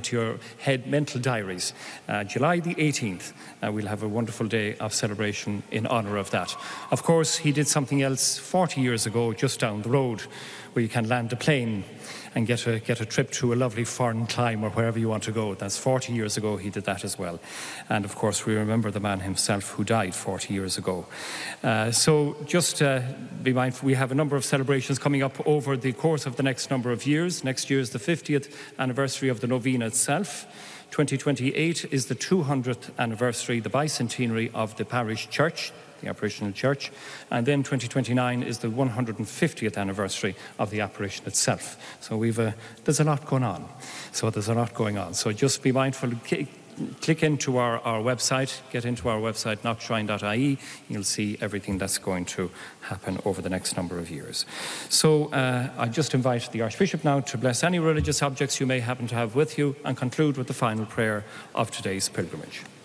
into your head mental diaries. July the 18th, we'll have a wonderful day of celebration in honour of that. Of course, he did something else 40 years ago, just down the road, where you can land a plane and get a trip to a lovely foreign clime or wherever you want to go. That's 40 years ago he did that as well. And of course we remember the man himself who died 40 years ago. So just be mindful, we have a number of celebrations coming up over the course of the next number of years. Next year is the 50th anniversary of the novena itself. 2028 is the 200th anniversary, the bicentenary of the parish church, the apparitional church, and then 2029 is the 150th anniversary of the apparition itself. So there's a lot going on. So just be mindful, click into our website, get into our website, knockshrine.ie, you'll see everything that's going to happen over the next number of years. So I just invite the Archbishop now to bless any religious objects you may happen to have with you and conclude with the final prayer of today's pilgrimage.